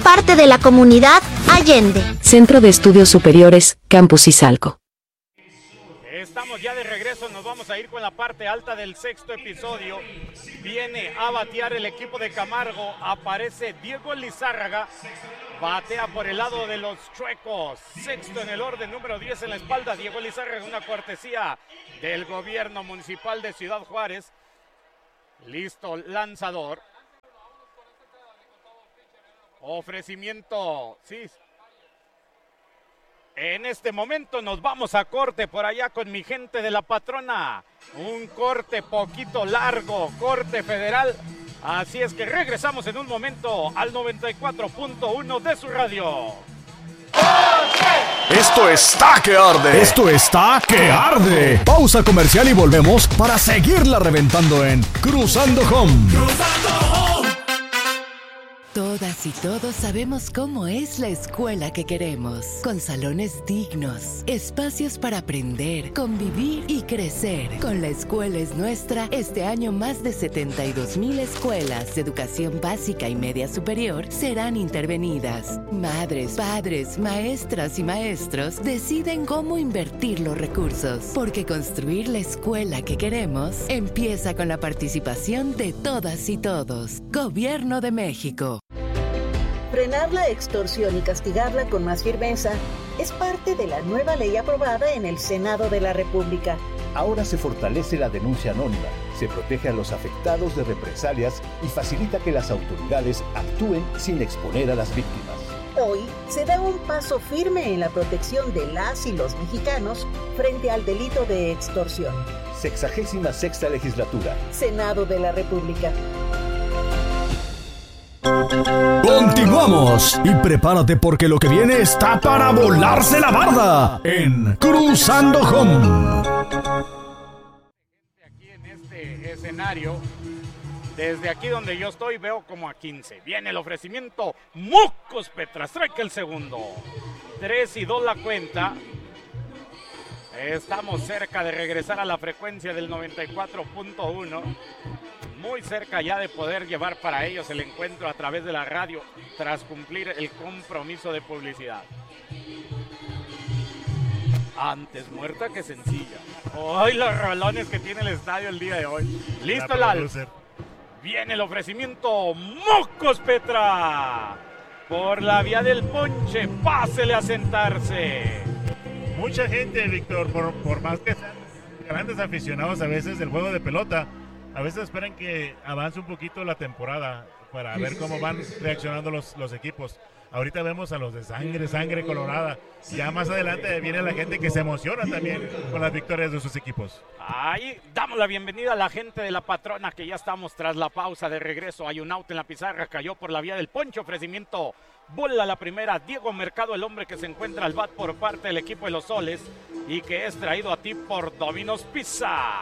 parte de la comunidad Allende. Centro de Estudios Superiores, Campus Izalco. Estamos ya de regreso, nos vamos a ir con la parte alta del sexto episodio. Viene a batear el equipo de Camargo, aparece Diego Lizárraga, batea por el lado de los chuecos, sexto en el orden, número 10 en la espalda. Diego Lizárraga, una cortesía del gobierno municipal de Ciudad Juárez. Listo, lanzador. Ofrecimiento, sí. En este momento nos vamos a corte por allá con mi gente de la patrona. Un corte poquito largo, corte federal. Así es que regresamos en un momento al 94.1 de su radio. Esto está que arde. Esto está que arde. Pausa comercial y volvemos para seguirla reventando en Cruzando Home. Todas y todos sabemos cómo es la escuela que queremos, con salones dignos, espacios para aprender, convivir y crecer. Con La Escuela es Nuestra, este año más de 72,000 escuelas de educación básica y media superior serán intervenidas. Madres, padres, maestras y maestros deciden cómo invertir los recursos, porque construir la escuela que queremos empieza con la participación de todas y todos. Gobierno de México. Frenar la extorsión y castigarla con más firmeza es parte de la nueva ley aprobada en el Senado de la República. Ahora se fortalece la denuncia anónima, se protege a los afectados de represalias y facilita que las autoridades actúen sin exponer a las víctimas. Hoy se da un paso firme en la protección de las y los mexicanos frente al delito de extorsión. 66ª legislatura. Senado de la República. Continuamos y prepárate porque lo que viene está para volarse la barda en Cruzando Home. Aquí en este escenario, desde aquí donde yo estoy veo como a 15. Viene el ofrecimiento, Mocos Petra, strike el segundo. 3-2 la cuenta. Estamos cerca de regresar a la frecuencia del 94.1. Muy cerca ya de poder llevar para ellos el encuentro a través de la radio tras cumplir el compromiso de publicidad. Antes muerta que sencilla. Hoy los rolones que tiene el estadio el día de hoy. Listo, Lalo. Viene el ofrecimiento, Mocos Petra. Por la vía del ponche, pásele a sentarse. Mucha gente, Víctor, por más que sean grandes aficionados a veces del juego de pelota, a veces esperan que avance un poquito la temporada para ver cómo van reaccionando los equipos. Ahorita vemos a los de sangre colorada. Ya más adelante viene la gente que se emociona también con las victorias de sus equipos. Ahí damos la bienvenida a la gente de la patrona, que ya estamos tras la pausa de regreso. Hay un out en la pizarra, cayó por la vía del ponche, ofrecimiento. Bola la primera, Diego Mercado, el hombre que se encuentra al bat por parte del equipo de los Soles y que es traído a ti por Domino's Pizza.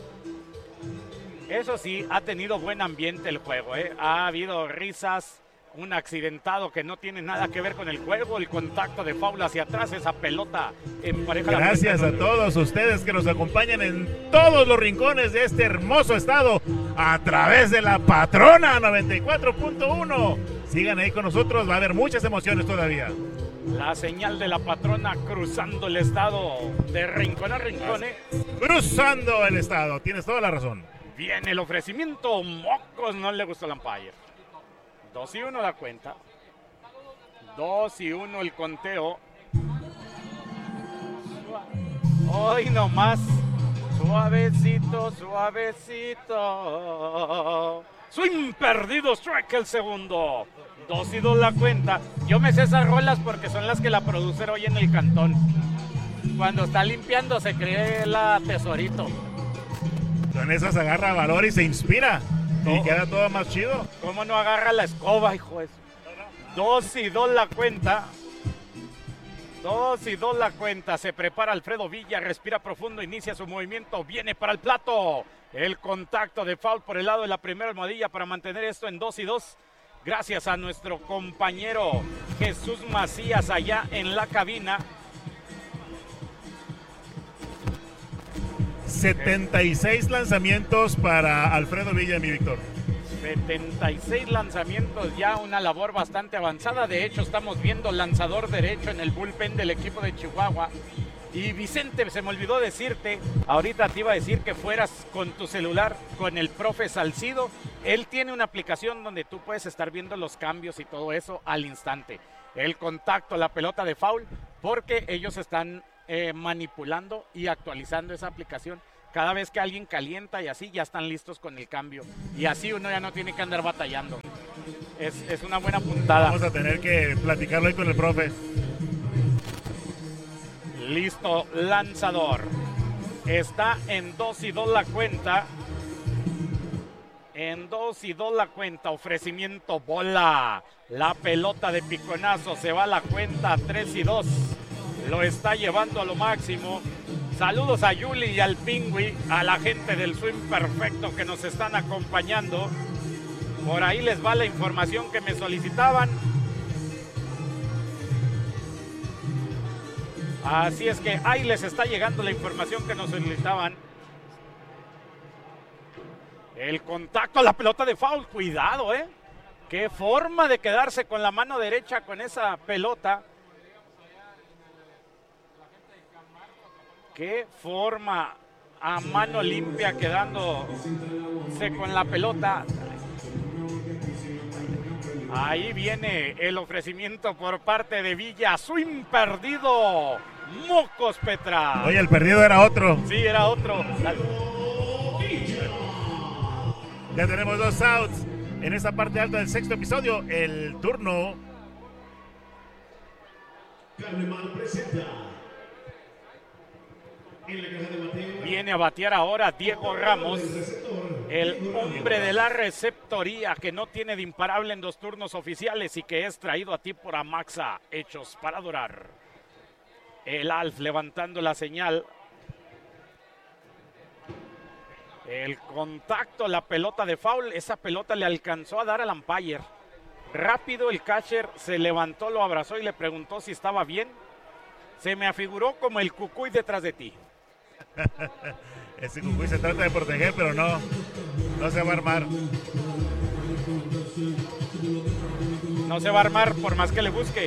Eso sí, ha tenido buen ambiente el juego, ¿eh? Ha habido risas, un accidentado que no tiene nada que ver con el juego, el contacto de foul hacia atrás, esa pelota en pareja. Gracias a todos ustedes que nos acompañan en todos los rincones de este hermoso estado a través de la Patrona 94.1. Sigan ahí con nosotros, va a haber muchas emociones todavía. La señal de la patrona cruzando el estado de rincón a rincón, ¿eh? Cruzando el estado, tienes toda la razón. Viene el ofrecimiento, Mocos, no le gustó el umpire. 2-1 la cuenta. 2-1 el conteo. Hoy nomás. Suavecito, suavecito. Swing perdido, strike el segundo. 2-2 la cuenta. Yo me sé esas rolas porque son las que la producer hoy en el cantón. Cuando está limpiando se cree la Tesorito. Con esas agarra valor y se inspira. Y queda todo más chido. ¿Cómo no agarra la escoba, hijo de eso? 2-2 la cuenta. 2-2 la cuenta. Se prepara Alfredo Villa, respira profundo, inicia su movimiento, viene para el plato. El contacto de foul por el lado de la primera almohadilla para mantener esto en 2-2. Gracias a nuestro compañero Jesús Macías allá en la cabina. 76 lanzamientos para Alfredo Villa, mi Víctor. 76 lanzamientos, ya una labor bastante avanzada. De hecho, estamos viendo lanzador derecho en el bullpen del equipo de Chihuahua. Y Vicente, se me olvidó decirte, ahorita te iba a decir que fueras con tu celular con el profe Salcido. Él tiene una aplicación donde tú puedes estar viendo los cambios y todo eso al instante. El contacto, la pelota de foul, porque ellos están manipulando y actualizando esa aplicación. Cada vez que alguien calienta y así, ya están listos con el cambio. Y así uno ya no tiene que andar batallando. Es una buena puntada. Vamos a tener que platicarlo ahí con el profe. Listo, lanzador. Está en 2-2 la cuenta. En 2-2 la cuenta. Ofrecimiento, bola. La pelota de piconazo se va a la cuenta 3-2. Lo está llevando a lo máximo. Saludos a Yuli y al Pingüi, a la gente del Swing Perfecto que nos están acompañando. Por ahí les va la información que me solicitaban. Así es que ahí les está llegando la información que nos solicitaban. El contacto a la pelota de foul, cuidado, qué forma de quedarse con la mano derecha con esa pelota. Qué forma a mano limpia quedándose con la pelota. Ahí viene el ofrecimiento por parte de Villa. Swing perdido. Mocos Petra. Oye, el perdido era otro. Sí, era otro. Ya tenemos 2 outs en esa parte alta del sexto episodio. El turno. Viene a batear ahora Diego Ramos, el hombre de la receptoría que no tiene de imparable en 2 turnos oficiales y que es traído a ti por Amaxa, hechos para durar. El Alf levantando la señal. El contacto, la pelota de foul, esa pelota le alcanzó a dar al umpire. Rápido el catcher se levantó, lo abrazó y le preguntó si estaba bien. Se me afiguró como el cucuy detrás de ti. Ese cucuy se trata de proteger, pero no se va a armar. No se va a armar por más que le busque.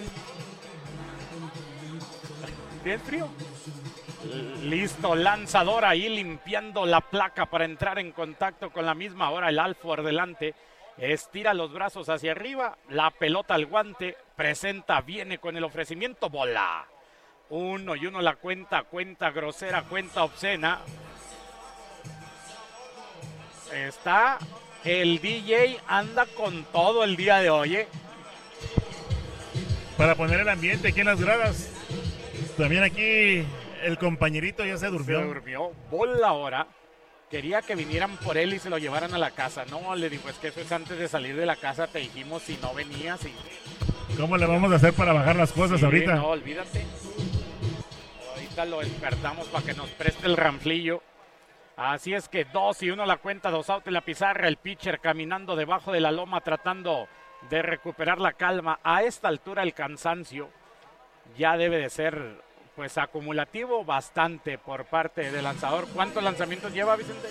¿Tienes frío? Listo, lanzador ahí limpiando la placa para entrar en contacto con la misma. Ahora el Alf por delante. Estira los brazos hacia arriba. La pelota al guante. Presenta, viene con el ofrecimiento. Bola. 1-1 la cuenta grosera, cuenta obscena. Está el DJ, anda con todo el día de hoy. Para poner el ambiente aquí en las gradas. También aquí el compañerito ya se durmió. Se durmió. Bola ahora. Quería que vinieran por él y se lo llevaran a la casa. No, le digo, es que eso es antes de salir de la casa. Te dijimos si no venías. ¿Cómo le vamos a hacer para bajar las cosas ahorita? No, olvídate. Ahorita lo despertamos para que nos preste el ranflillo. Así es que 2-1 la cuenta, 2 outs en la pizarra. El pitcher caminando debajo de la loma tratando de recuperar la calma. A esta altura el cansancio ya debe de ser pues acumulativo bastante por parte del lanzador. ¿Cuántos lanzamientos lleva, Vicente?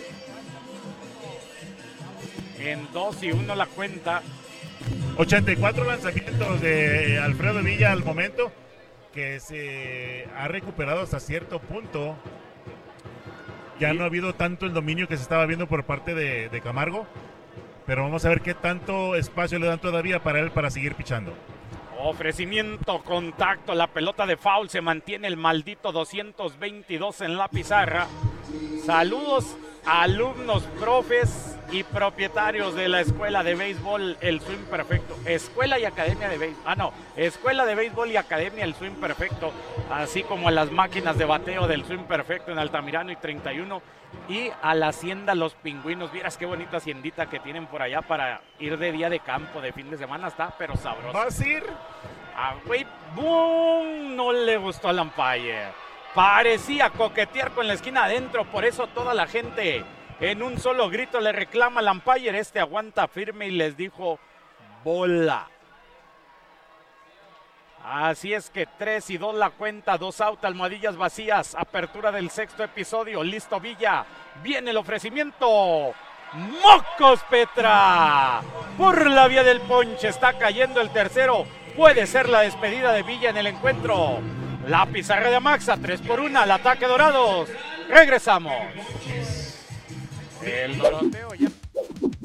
En 2-1 la cuenta. 84 lanzamientos de Alfredo Villa al momento, que se ha recuperado hasta cierto punto. Ya no ha habido tanto el dominio que se estaba viendo por parte de Camargo, pero vamos a ver qué tanto espacio le dan todavía para él para seguir pichando. Ofrecimiento, contacto, la pelota de foul, se mantiene el maldito 222 en la pizarra. Saludos alumnos, profes y propietarios de la escuela de béisbol El Swing Perfecto. Escuela y academia de béisbol. Escuela de béisbol y academia El Swing Perfecto. Así como a las máquinas de bateo del Swing Perfecto en Altamirano y 31. Y a la hacienda Los Pingüinos. Vieras qué bonita haciendita que tienen por allá para ir de día de campo, de fin de semana. Está pero sabroso. ¿Vas a ir? Güey, ¡boom! No le gustó al umpire. Parecía coquetear con la esquina adentro, por eso toda la gente en un solo grito le reclama al umpire. Este aguanta firme y les dijo bola. Así es que 3-2 la cuenta, 2 out, almohadillas vacías, apertura del sexto episodio. Listo Villa, viene el ofrecimiento. ¡Mocos, Petra! Por la vía del ponche está cayendo el tercero. Puede ser la despedida de Villa en el encuentro. La pizarra de Amaxa, 3-1 al ataque Dorados. Regresamos. El Doroteo ya...